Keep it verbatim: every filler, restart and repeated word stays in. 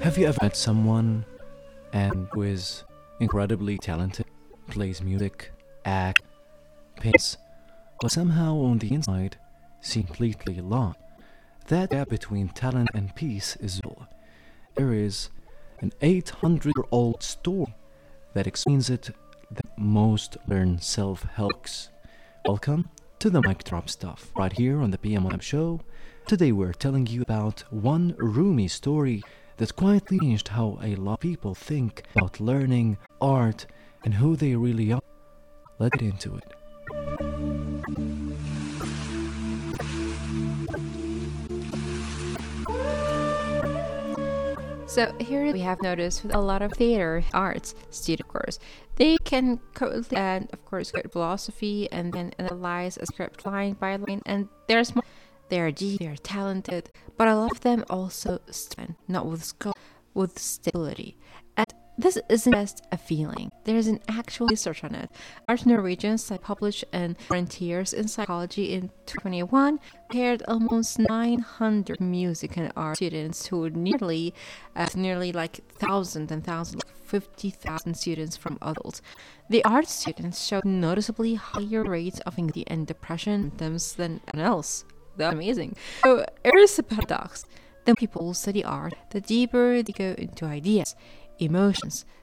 Have you ever met someone and who is incredibly talented, plays music, acts, paints, but somehow on the inside seems completely lost? That gap between talent and peace is real. There is an eight hundred year old story that explains it that most learn self-help books. Welcome to the Mic Drop Stuff, right here on the P M Lab Show. Today we're telling you about one Rumi story that quietly changed how a lot of people think about learning, art, and who they really are. Let's get into it. So here we have noticed with a lot of theater arts students, of course, they can code and of course code philosophy and then analyze a script line by line, and they're smart, they're deep, they're talented, but a lot of them also stand not with skill, with stability. And this isn't just a feeling. There's an actual research on it. Art Norwegians published in Frontiers in Psychology in twenty twenty-one compared almost nine hundred music and art students to nearly, uh, nearly like thousands and thousands, like fifty thousand students from adults. The art students showed noticeably higher rates of anxiety and depression symptoms than anyone else. That's amazing. So there is a paradox. The more people study art, the deeper they go into ideas, emotions,